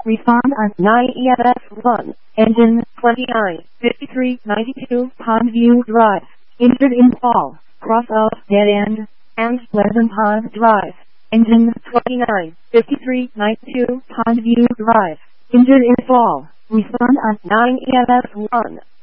Respond on 9 EFS1. Engine 295392 Pondview Drive. Injured in fall. Cross of Dead End and Pleasant Pond Drive. Engine 295392 Pondview Drive. Injured in fall. Respond on 9 EFS1.